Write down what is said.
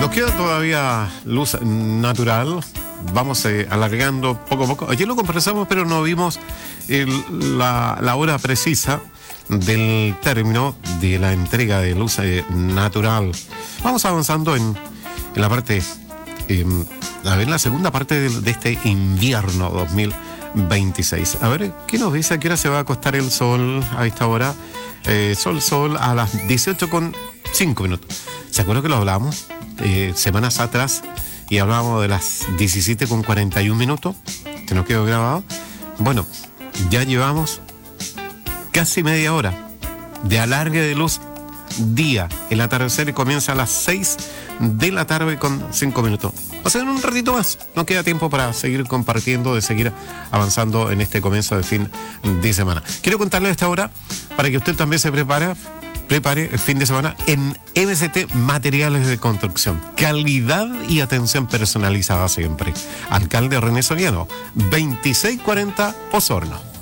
Nos queda todavía luz natural. Vamos alargando poco a poco. Ayer lo conversamos, pero no vimos la hora precisa del término de la entrega de luz natural. Vamos avanzando en la parte, a ver, la segunda parte de este invierno 2026. A ver, ¿qué nos dice? ¿A qué hora se va a acostar el sol a esta hora? Sol a las 18:05. ¿Se acuerdan que lo hablamos semanas atrás y hablábamos de las 17:41? ¿Se nos quedó grabado? Bueno, ya llevamos casi media hora de alargue de luz día. El atardecer comienza a las 6 de la tarde con 5 minutos. O sea, en un ratito más. Nos queda tiempo para seguir compartiendo, de seguir avanzando en este comienzo de fin de semana. Quiero contarle a esta hora para que usted también se prepare el fin de semana en MCT Materiales de Construcción. Calidad y atención personalizada siempre. Alcalde René Soriano, 2640 Osorno.